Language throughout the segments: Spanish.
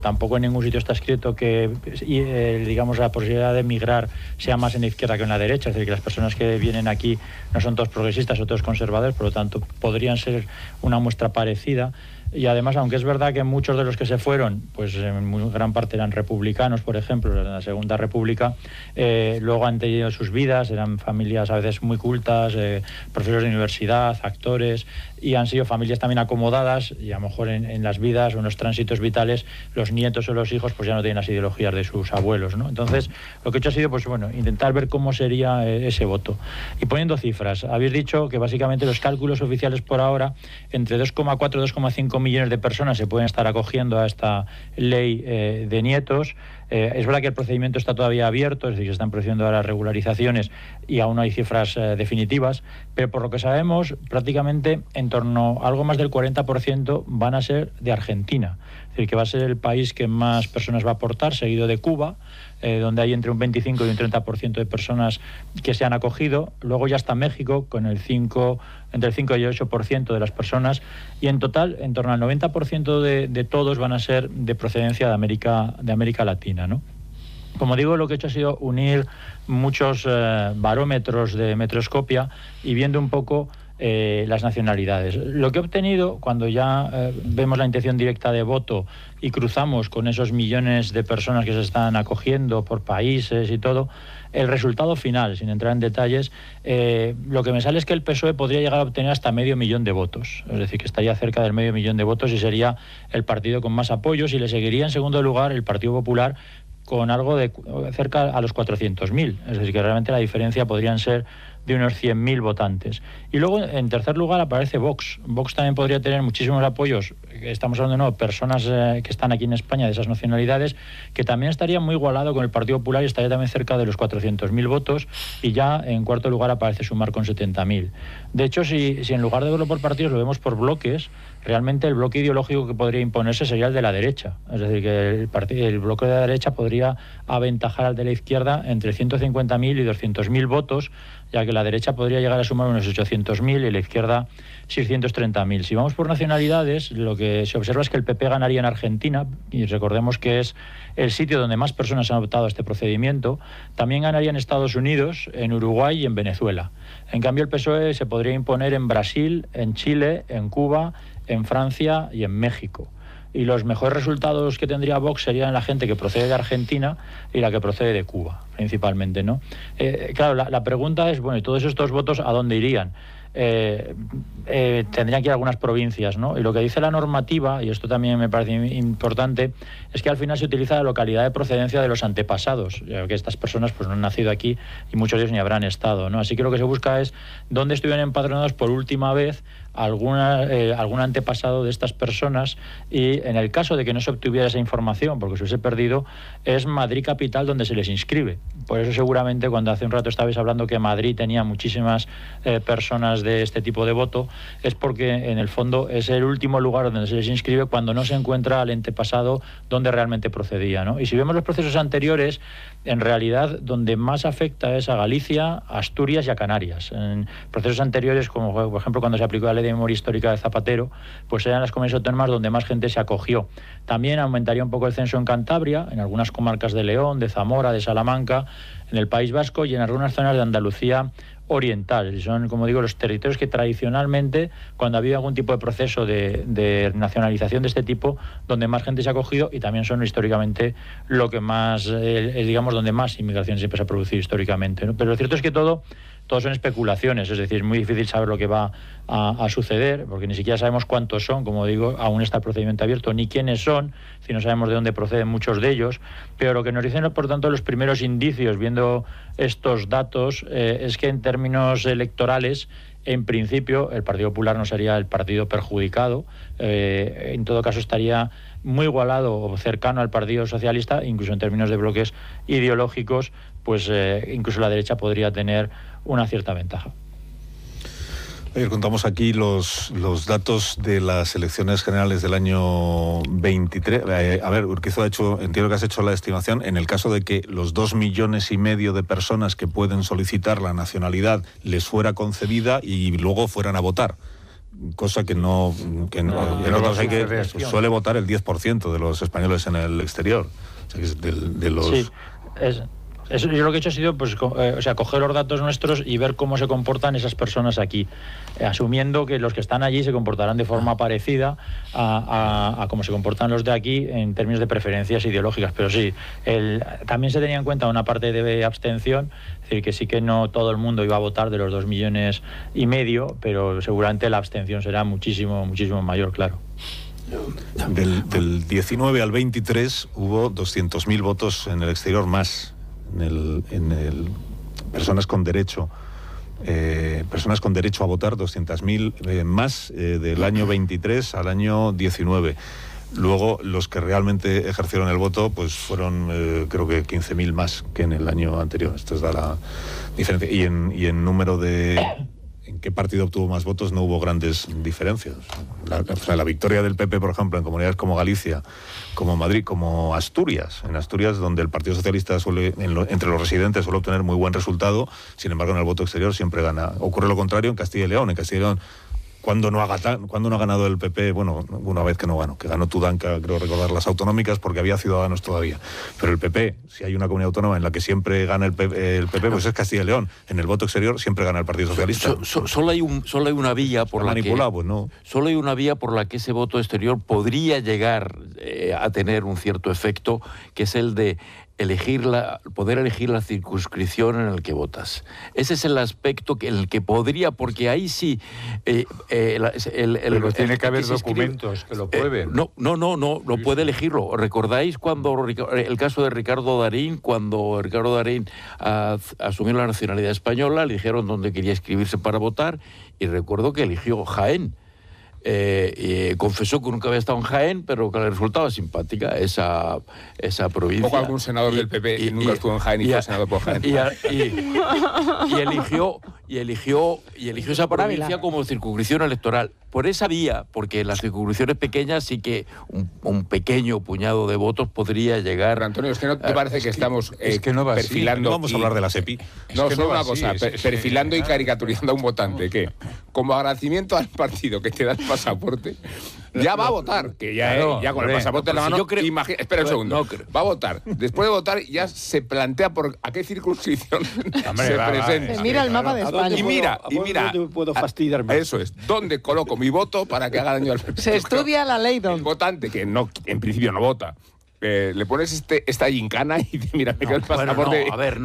Tampoco en ningún sitio está escrito que, digamos, la posibilidad de emigrar sea más en la izquierda que en la derecha. Es decir, que las personas que vienen aquí no son todos progresistas o todos conservadores, por lo tanto, podrían ser una muestra parecida. Y además, aunque es verdad que muchos de los que se fueron, pues en muy gran parte eran republicanos, por ejemplo, en la Segunda República, luego han tenido sus vidas, eran familias a veces muy cultas, profesores de universidad, actores, y han sido familias también acomodadas, y a lo mejor en las vidas o en los tránsitos vitales, los nietos o los hijos pues ya no tienen las ideologías de sus abuelos, ¿no? Entonces, lo que he hecho ha sido, pues bueno, intentar ver cómo sería ese voto. Y poniendo cifras, habéis dicho que básicamente los cálculos oficiales por ahora, entre 2,4 y 2,5 millones de personas se pueden estar acogiendo a esta ley de nietos. Es verdad que el procedimiento está todavía abierto, es decir, que se están procediendo a las regularizaciones y aún no hay cifras definitivas, pero por lo que sabemos, prácticamente en torno a algo más del 40% van a ser de Argentina. Es decir, que va a ser el país que más personas va a aportar, seguido de Cuba, donde hay entre un 25 y un 30% de personas que se han acogido. Luego ya está México, con entre el 5 y el 8% de las personas, y en total, en torno al 90% de todos van a ser de procedencia de América Latina, ¿no? Como digo, lo que he hecho ha sido unir muchos barómetros de Metroscopia y viendo un poco las nacionalidades. Lo que he obtenido, cuando ya vemos la intención directa de voto y cruzamos con esos millones de personas que se están acogiendo por países y todo, el resultado final, sin entrar en detalles, lo que me sale es que el PSOE podría llegar a obtener hasta 500.000 de votos. Es decir, que estaría cerca del 500.000 de votos y sería el partido con más apoyos, y le seguiría en segundo lugar el Partido Popular con algo de cerca a los 400.000. Es decir, que realmente la diferencia podrían ser de unos 100.000 votantes. Y luego, en tercer lugar, aparece Vox. Vox también podría tener muchísimos apoyos. Estamos hablando de personas que están aquí en España de esas nacionalidades, que también estaría muy igualado con el Partido Popular y estaría también cerca de los 400.000 votos, y ya en cuarto lugar aparece Sumar con 70.000. De hecho, si en lugar de verlo por partidos lo vemos por bloques, realmente el bloque ideológico que podría imponerse sería el de la derecha. Es decir, que el bloque de la derecha podría aventajar al de la izquierda entre 150.000 y 200.000 votos, ya que la derecha podría llegar a sumar unos 800.000 y la izquierda 630.000. Si vamos por nacionalidades, lo que se observa es que el PP ganaría en Argentina, y recordemos que es el sitio donde más personas han optado a este procedimiento. También ganaría en Estados Unidos, en Uruguay y en Venezuela. En cambio, el PSOE se podría imponer en Brasil, en Chile, en Cuba, en Francia y en México. Y los mejores resultados que tendría Vox serían la gente que procede de Argentina y la que procede de Cuba, principalmente, ¿no? Claro, la pregunta es, bueno, ¿y todos estos votos a dónde irían? Tendrían que ir a algunas provincias, ¿no? Y lo que dice la normativa, y esto también me parece importante, es que al final se utiliza la localidad de procedencia de los antepasados, ya que estas personas pues no han nacido aquí y muchos de ellos ni habrán estado, ¿no? Así que lo que se busca es dónde estuvieron empadronados por última vez algún antepasado de estas personas, y en el caso de que no se obtuviera esa información porque se hubiese perdido, es Madrid capital donde se les inscribe. Por eso seguramente cuando hace un rato estabais hablando que Madrid tenía muchísimas personas de este tipo de voto, es porque en el fondo es el último lugar donde se les inscribe cuando no se encuentra al antepasado donde realmente procedía, ¿no? Y si vemos los procesos anteriores, en realidad donde más afecta es a Galicia, a Asturias y a Canarias. En procesos anteriores, como por ejemplo cuando se aplicó la ley de memoria histórica de Zapatero, pues eran las comunidades autónomas donde más gente se acogió. También aumentaría un poco el censo en Cantabria, en algunas comarcas de León, de Zamora, de Salamanca, en el País Vasco y en algunas zonas de Andalucía oriental. Son, como digo, los territorios que tradicionalmente, cuando ha habido algún tipo de proceso de nacionalización de este tipo, donde más gente se ha acogido, y también son históricamente lo que más, digamos, donde más inmigración siempre se ha producido históricamente, ¿no? Pero lo cierto es que todo son especulaciones, es decir, es muy difícil saber lo que va a suceder, porque ni siquiera sabemos cuántos son, como digo, aún está el procedimiento abierto, ni quiénes son, si no sabemos de dónde proceden muchos de ellos, pero lo que nos dicen, por tanto, los primeros indicios, viendo estos datos, es que en términos electorales, en principio, el Partido Popular no sería el partido perjudicado, en todo caso estaría muy igualado o cercano al Partido Socialista, incluso en términos de bloques ideológicos, pues incluso la derecha podría tener una cierta ventaja. Ayer contamos aquí los datos de las elecciones generales del año 23. A ver, Urquizo, entiendo que has hecho la estimación en el caso de que los 2,5 millones de personas que pueden solicitar la nacionalidad les fuera concedida y luego fueran a votar. cosa que no en otros hay que suele votar el 10% de los españoles en el exterior. O sea, que es de los... Sí, yo lo que he hecho ha sido coger los datos nuestros y ver cómo se comportan esas personas aquí, asumiendo que los que están allí se comportarán de forma parecida a cómo se comportan los de aquí en términos de preferencias ideológicas. Pero sí, también se tenía en cuenta una parte de abstención, es decir, que sí que no todo el mundo iba a votar de los 2,5 millones, pero seguramente la abstención será muchísimo, muchísimo mayor, claro. Del 19 al 23 hubo 200.000 votos en el exterior más. Personas con derecho a votar, 200.000 más del año 23 al año 19. Luego los que realmente ejercieron el voto pues fueron creo que 15.000 más que en el año anterior. Esto da la diferencia. Y en número de... ¿En qué partido obtuvo más votos? No hubo grandes diferencias. La victoria del PP, por ejemplo, en comunidades como Galicia, como Madrid, como Asturias. En Asturias, donde el Partido Socialista entre los residentes suele obtener muy buen resultado, sin embargo, en el voto exterior siempre gana. Ocurre lo contrario en Castilla y León. En Castilla y León, cuando no ha ganado el PP, bueno, una vez que no ganó, que ganó Tudanca, creo recordar, las autonómicas, porque había Ciudadanos todavía. Pero el PP, si hay una comunidad autónoma en la que siempre gana el PP, pues es Castilla y León. En el voto exterior siempre gana el Partido Socialista. Solo hay una vía por la que... Pues no. Solo hay una vía por la que ese voto exterior podría llegar a tener un cierto efecto, que es el de poder elegir la circunscripción en el que votas. Ese es el aspecto en el que podría, porque ahí sí... pero tiene que haber documentos que lo prueben. No puede elegirlo. ¿Recordáis cuando el caso de Ricardo Darín, cuando Ricardo Darín asumió la nacionalidad española, le dijeron dónde quería inscribirse para votar, y recuerdo que eligió Jaén. Confesó que nunca había estado en Jaén, pero que le resultaba simpática esa provincia. O algún senador del PP que nunca estuvo en Jaén y fue senador por Jaén. Y eligió esa provincia como circunscripción electoral. Por esa vía, porque en las circunscripciones pequeñas sí que un pequeño puñado de votos podría llegar... Pero Antonio, ¿es que no te parece que estamos no perfilando... No vamos a hablar de la SEPI. No, solo una cosa, perfilando y caricaturizando a un votante que, como agradecimiento al partido que te da el pasaporte, ya va a votar, que ya con el pasaporte en la mano... Espera un segundo, va a votar. Después de votar ya se plantea por a qué circunscripción se presenta. Mira el mapa de España. Y mira, puedo fastidiarme. Eso es, ¿dónde coloco mi voto para que haga daño al PP? Se estudia la ley, don. El votante que en principio no vota. Le pones esta gincana y dice, mira, me queda el pasaporte.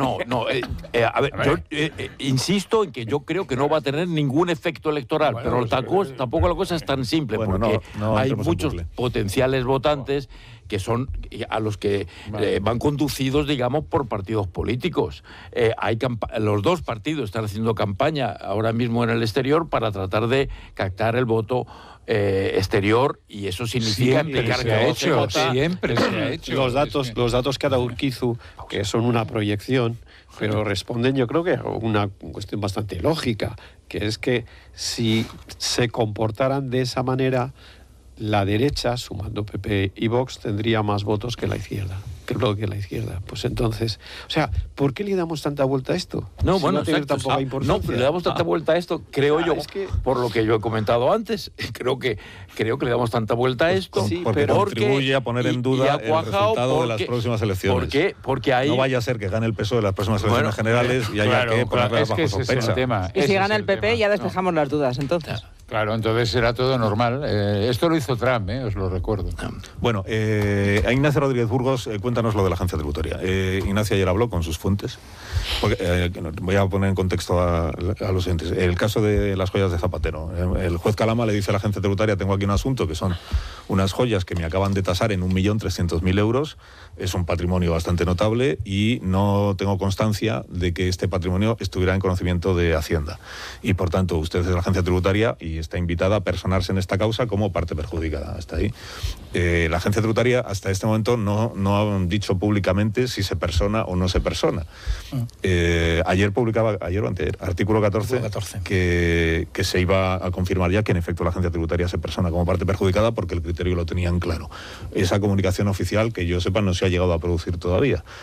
Yo insisto en que yo creo que no va a tener ningún efecto electoral, pero tampoco la cosa es tan simple, porque hay muchos potenciales votantes que son a los que van conducidos, digamos, por partidos políticos. Los dos partidos están haciendo campaña ahora mismo en el exterior para tratar de captar el voto exterior, y eso significa siempre se ha hecho. Los datos que ha dado Urquizu, que son una proyección, pero responden, yo creo que a una cuestión bastante lógica, que es que si se comportaran de esa manera, la derecha, sumando PP y Vox, tendría más votos que la izquierda, que el bloque de la izquierda. Pues entonces, o sea, ¿por qué le damos tanta vuelta a esto? No, si bueno, no tan poca importancia. Le damos tanta vuelta a esto, creo yo, por lo que yo he comentado antes, creo que le damos tanta vuelta a esto, porque contribuye a poner en duda el resultado de las próximas elecciones. ¿Por qué? Porque ahí... No vaya a ser que gane el PSOE en las próximas elecciones generales y haya que ponerlas bajo sospecha. Y si gana el PP ya despejamos las dudas, entonces. Claro, entonces será todo normal. Esto lo hizo Trump, os lo recuerdo. Bueno, a Ignacio Rodríguez Burgos, cuéntanos lo de la agencia tributaria. Ignacio ayer habló con sus fuentes. Porque, voy a poner en contexto a los entes. El caso de las joyas de Zapatero. El juez Calama le dice a la agencia tributaria, tengo aquí un asunto que son unas joyas que me acaban de tasar en 1.300.000 euros. Es un patrimonio bastante notable y no tengo constancia de que este patrimonio estuviera en conocimiento de Hacienda. Y por tanto, usted es la agencia tributaria y está invitada a personarse en esta causa como parte perjudicada. Hasta ahí. La agencia tributaria hasta este momento no ha dicho públicamente si se persona o no se persona. Ayer publicaba, artículo 14, que se iba a confirmar ya que en efecto la agencia tributaria se persona como parte perjudicada porque el criterio lo tenían claro. Esa comunicación oficial, que yo sepa, no se ha llegado a producir todavía.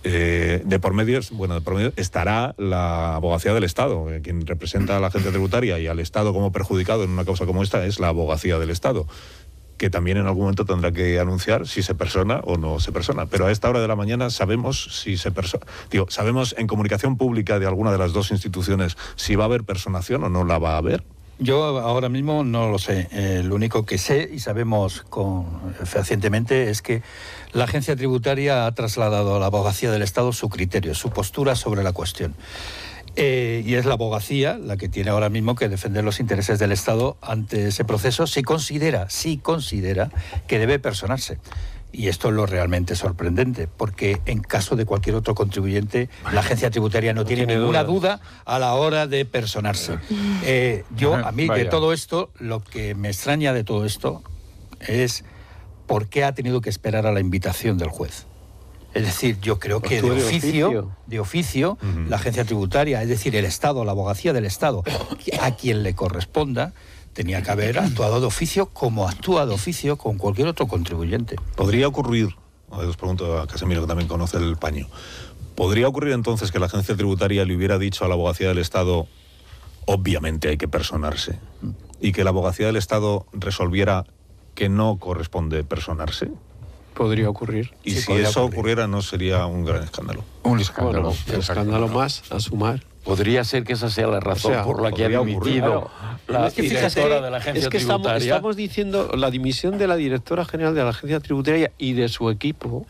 de por medio estará la Abogacía del Estado. Quien representa a la agencia tributaria y al Estado como perjudicado en una causa como esta es la Abogacía del Estado, que también en algún momento tendrá que anunciar si se persona o no se persona. Pero a esta hora de la mañana sabemos si se persona. ¿Sabemos en comunicación pública de alguna de las dos instituciones si va a haber personación o no la va a haber? Yo ahora mismo no lo sé. Lo único que sé y sabemos fehacientemente es que la agencia tributaria ha trasladado a la Abogacía del Estado su criterio, su postura sobre la cuestión. Y es la abogacía la que tiene ahora mismo que defender los intereses del Estado ante ese proceso si considera que debe personarse. Y esto es lo realmente sorprendente, porque en caso de cualquier otro contribuyente, la agencia tributaria no tiene ninguna duda a la hora de personarse. A mí, de todo esto, lo que me extraña de todo esto es por qué ha tenido que esperar a la invitación del juez. Es decir, yo creo que de oficio, la agencia tributaria, es decir, el Estado, la abogacía del Estado, a quien le corresponda, tenía que haber actuado de oficio como actúa de oficio con cualquier otro contribuyente. ¿Podría ocurrir, os pregunto a Casimiro que también conoce el paño, ¿podría ocurrir entonces que la agencia tributaria le hubiera dicho a la abogacía del Estado, obviamente hay que personarse, y que la abogacía del Estado resolviera que no corresponde personarse? Podría ocurrir. Y si eso ocurriera, ¿no sería un gran escándalo? Un escándalo. Bueno, un escándalo más a sumar. Podría ser que esa sea la razón por la que ha dimitido la directora de la agencia tributaria. Estamos diciendo la dimisión de la directora general de la agencia tributaria y de su equipo.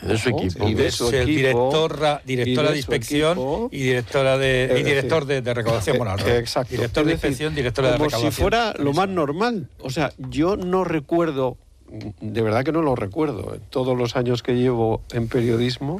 Directora de inspección y directora director de recaudación. Exacto. Director de inspección, directora de recaudación. Como si fuera lo más normal. O sea, yo no recuerdo, de verdad que no lo recuerdo, en todos los años que llevo en periodismo,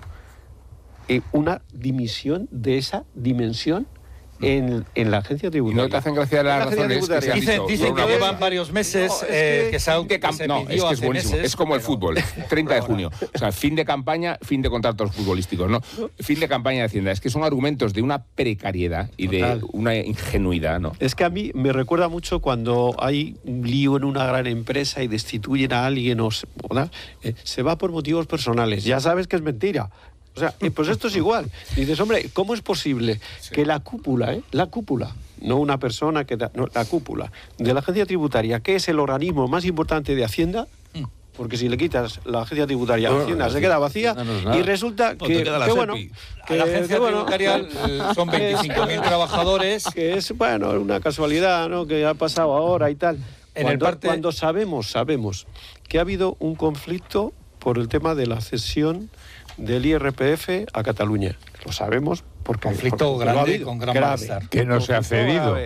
una dimisión de esa dimensión en la agencia tributaria. ¿Y no te hacen gracia las razones que se han dicho? Dicen que llevan varios meses que se pidió es buenísimo. Es como el fútbol, 30 de junio. O sea, fin de campaña, fin de contratos futbolísticos, ¿no? Fin de campaña de Hacienda. Es que son argumentos de una precariedad y de una ingenuidad, ¿no? Es que a mí me recuerda mucho cuando hay un lío en una gran empresa y destituyen a alguien se va por motivos personales. Ya sabes que es mentira. O sea, pues esto es igual. Dices, hombre, ¿cómo es posible que la cúpula, no una persona, la cúpula de la agencia tributaria, que es el organismo más importante de Hacienda, porque si le quitas la agencia tributaria a Hacienda se queda vacía, y resulta que la agencia tributaria son 25.000 trabajadores, que es, una casualidad, ¿no?, que ha pasado ahora y tal. Cuando sabemos que ha habido un conflicto por el tema de la cesión del IRPF a Cataluña. Lo sabemos porque... Conflicto grande con gran malestar. Que no se ha cedido.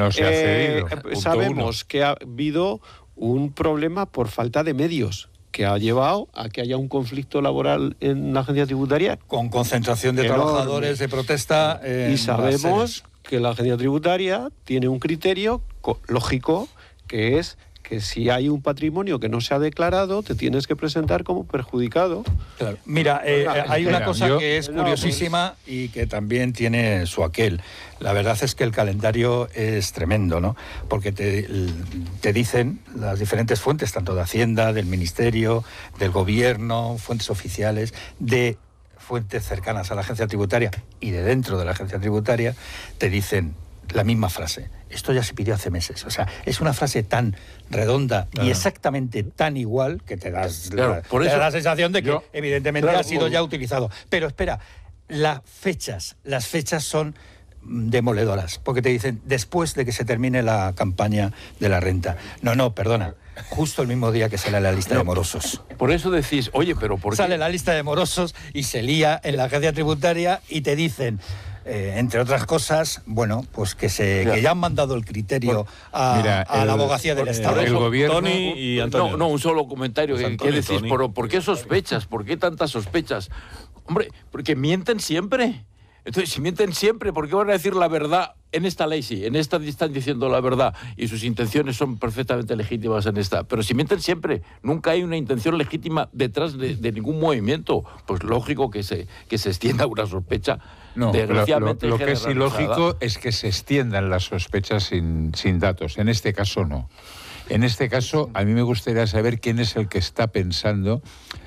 Sabemos que ha habido un problema por falta de medios que ha llevado a que haya un conflicto laboral en la agencia tributaria. Con concentración de trabajadores de protesta. Y sabemos que la agencia tributaria tiene un criterio lógico, que es que si hay un patrimonio que no se ha declarado, te tienes que presentar como perjudicado. Claro. Mira, hay una cosa que es curiosísima y que también tiene su aquel. La verdad es que el calendario es tremendo, ¿no? Porque te dicen las diferentes fuentes, tanto de Hacienda, del Ministerio, del Gobierno, fuentes oficiales, de fuentes cercanas a la agencia tributaria y de dentro de la agencia tributaria, te dicen la misma frase. Esto ya se pidió hace meses. O sea, es una frase tan redonda y exactamente tan igual que te das la sensación de que evidentemente ha sido ya utilizado. Pero espera, las fechas son demoledoras, porque te dicen después de que se termine la campaña de la renta. No, perdona. Justo el mismo día que sale la lista de morosos. Por eso decís, oye, pero ¿por qué? Sale la lista de morosos y se lía en la agencia tributaria y te dicen... entre otras cosas, pues que ya han mandado el criterio a la abogacía del Estado. El gobierno Tony y Antonio. No, un solo comentario. ¿Qué decís? ¿Por qué sospechas? ¿Por qué tantas sospechas? Hombre, porque mienten siempre. Entonces, si mienten siempre, ¿por qué van a decir la verdad en esta ley? Sí, en esta están diciendo la verdad y sus intenciones son perfectamente legítimas en esta. Pero si mienten siempre, nunca hay una intención legítima detrás de ningún movimiento. Pues lógico que se extienda una sospecha. No, desgraciadamente lo que es ilógico es que se extiendan las sospechas sin datos. En este caso no. En este caso, a mí me gustaría saber quién es el que está pensando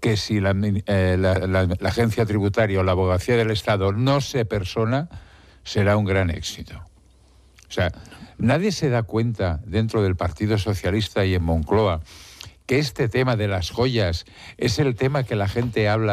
que si la agencia tributaria o la abogacía del Estado no se persona, será un gran éxito. O sea, nadie se da cuenta dentro del Partido Socialista y en Moncloa que este tema de las joyas es el tema que la gente habla